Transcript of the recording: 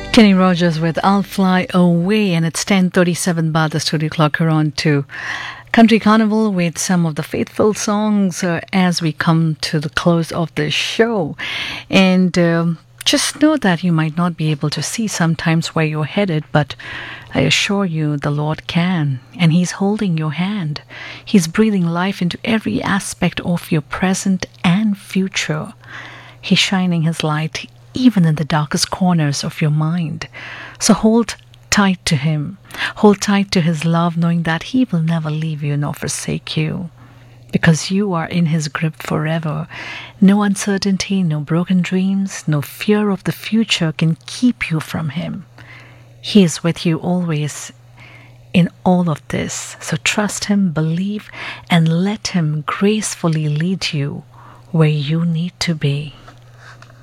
Kenny Rogers with I'll Fly Away, and it's 10:37 by the studio clock. We're on to Country Carnival with some of the faithful songs as we come to the close of the show. And just know that you might not be able to see sometimes where you're headed, but I assure you the Lord can, and He's holding your hand. He's breathing life into every aspect of your present and future. He's shining His light even in the darkest corners of your mind. So hold tight to Him. Hold tight to His love, knowing that He will never leave you nor forsake you, because you are in His grip forever. No uncertainty, no broken dreams, no fear of the future can keep you from Him. He is with you always in all of this. So trust Him, believe, and let Him gracefully lead you where you need to be.